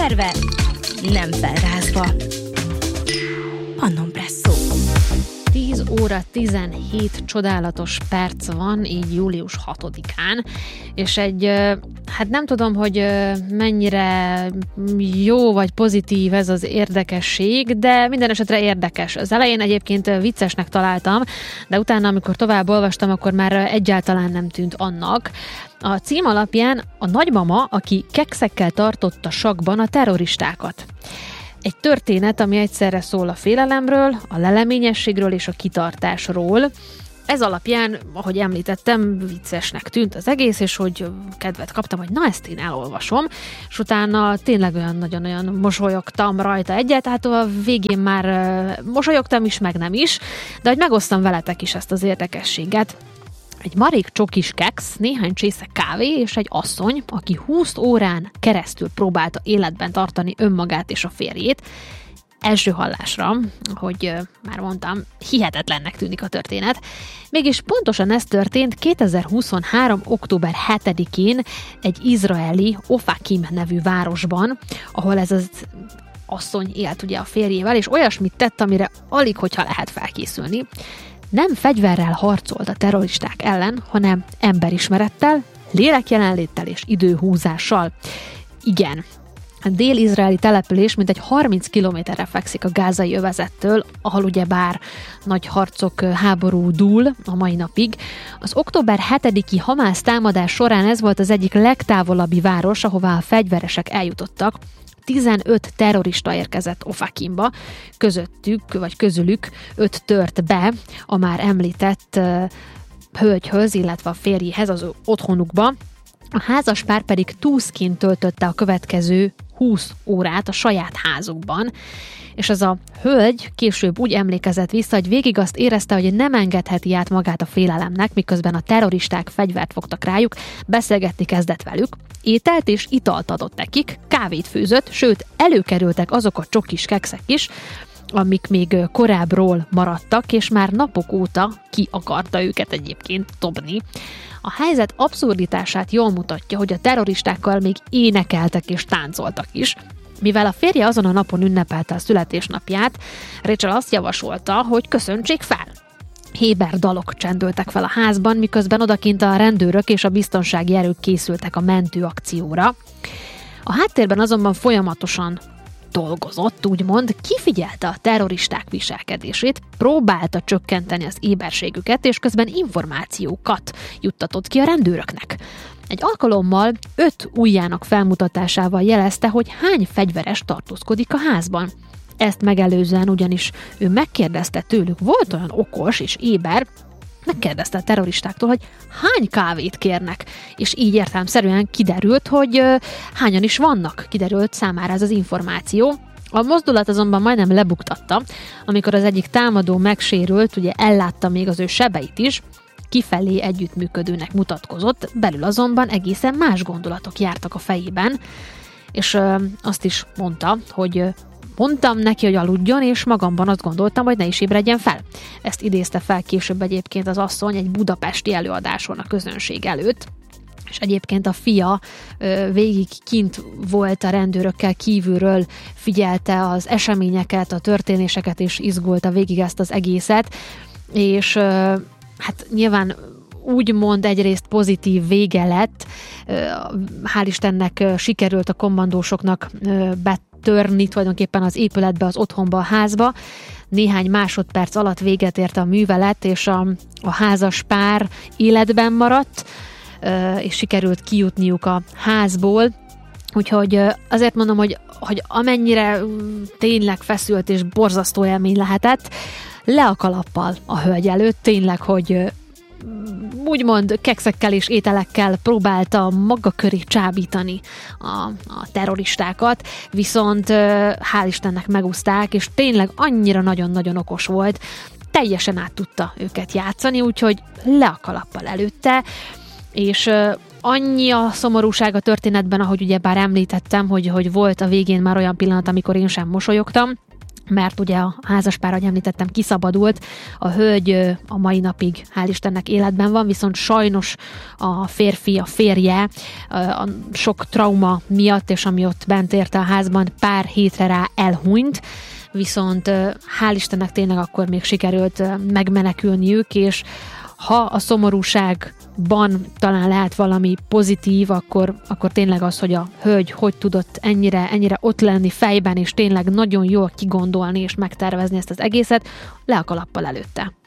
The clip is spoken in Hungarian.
Felverve, nem felrázva. Pannon Presszó. 10 óra 17 csodálatos perc van, így július 6-án, és hát nem tudom, hogy mennyire jó vagy pozitív ez az érdekesség, de minden esetre érdekes. Az elején egyébként viccesnek találtam, de utána, amikor tovább olvastam, akkor már egyáltalán nem tűnt annak. A cím alapján a nagymama, aki kekszekkel tartotta sakkban a terroristákat. Egy történet, ami egyszerre szól a félelemről, a leleményességről és a kitartásról. Ez alapján, ahogy említettem, viccesnek tűnt az egész, és hogy kedvet kaptam, hogy na ezt én elolvasom, és utána tényleg olyan nagyon-olyan mosolyogtam rajta egyet, hát a végén már mosolyogtam is, meg nem is, de hogy megosztam veletek is ezt az érdekességet. Egy marék csokis keksz, néhány csésze kávé és egy asszony, aki 20 órán keresztül próbálta életben tartani önmagát és a férjét. Első hallásra, hogy már mondtam, hihetetlennek tűnik a történet. Mégis pontosan ez történt 2023. október 7-én egy izraeli Ofakim nevű városban, ahol ez az asszony élt ugye a férjével, és olyasmit tett, amire alig hogyha lehet felkészülni. Nem fegyverrel harcolt a terroristák ellen, hanem emberismerettel, lélekjelenléttel és időhúzással. Igen, a dél-izraeli település mintegy 30 kilométerre fekszik a gázai övezettől, ahol ugyebár nagy harcok, háború dúl a mai napig. Az október 7-i Hamász támadás során ez volt az egyik legtávolabbi város, ahová a fegyveresek eljutottak. 15 terrorista érkezett Ofakimba, közülük 5 tört be a már említett hölgyhöz, illetve a férjéhez az otthonukba. A házaspár pedig túszként töltötte a következő 20 órát a saját házukban, és az a hölgy később úgy emlékezett vissza, hogy végig azt érezte, hogy nem engedheti át magát a félelemnek, miközben a terroristák fegyvert fogtak rájuk, beszélgetni kezdett velük, ételt és italt adott nekik, kávét főzött, sőt, előkerültek azok a csokis kekszek is, amik még korábbról maradtak, és már napok óta ki akarta őket egyébként dobni. A helyzet abszurditását jól mutatja, hogy a terroristákkal még énekeltek és táncoltak is. Mivel a férje azon a napon ünnepelte a születésnapját, Rachel azt javasolta, hogy köszöntsék fel. Héber dalok csendültek fel a házban, miközben odakint a rendőrök és a biztonsági erők készültek a mentőakcióra. A háttérben azonban folyamatosan dolgozott, úgymond, kifigyelte a terroristák viselkedését, próbálta csökkenteni az éberségüket, és közben információkat juttatott ki a rendőröknek. Egy alkalommal 5 ujjának felmutatásával jelezte, hogy hány fegyveres tartózkodik a házban. Ezt megelőzően ugyanis ő megkérdezte tőlük, volt olyan okos és éber, megkérdezte a terroristáktól, hogy hány kávét kérnek, és így értelemszerűen kiderült, hogy hányan is vannak, kiderült számára ez az információ. A mozdulat azonban majdnem lebuktatta, amikor az egyik támadó megsérült, ugye ellátta még az ő sebeit is, kifelé együttműködőnek mutatkozott, belül azonban egészen más gondolatok jártak a fejében, és azt is mondta, hogy mondtam neki, hogy aludjon, és magamban azt gondoltam, hogy ne is ébredjen fel. Ezt idézte fel később egyébként az asszony egy budapesti előadáson a közönség előtt, és egyébként a fia végig kint volt a rendőrökkel kívülről, figyelte az eseményeket, a történéseket, és izgulta végig ezt az egészet, és hát nyilván úgymond egyrészt pozitív vége lett, hál' Istennek sikerült a kommandósoknak betörni tulajdonképpen az épületbe, az otthonba, a házba. Néhány másodperc alatt véget ért a művelet, és a házas pár életben maradt, és sikerült kijutniuk a házból. Úgyhogy azért mondom, hogy amennyire tényleg feszült és borzasztó élmény lehetett, le a kalappal a hölgy előtt, tényleg, hogy úgymond kekszekkel és ételekkel próbálta maga köré csábítani a terroristákat, viszont hál' Istennek megúszták, és tényleg annyira nagyon-nagyon okos volt, teljesen át tudta őket játszani, úgyhogy le a kalappal előtte, és annyi a szomorúság a történetben, ahogy ugyebár említettem, hogy volt a végén már olyan pillanat, amikor én sem mosolyogtam, mert ugye a házaspár, ahogy említettem, kiszabadult, a hölgy a mai napig, hál' Istennek életben van, viszont sajnos a férfi, a férje a sok trauma miatt, és ami ott bent érte a házban, pár hétre rá elhunyt, viszont hál' Istennek tényleg akkor még sikerült megmenekülniük, és ha a szomorúságban talán lehet valami pozitív, akkor tényleg az, hogy a hölgy hogy tudott ennyire ott lenni fejben, és tényleg nagyon jól kigondolni és megtervezni ezt az egészet, le a kalappal előtte.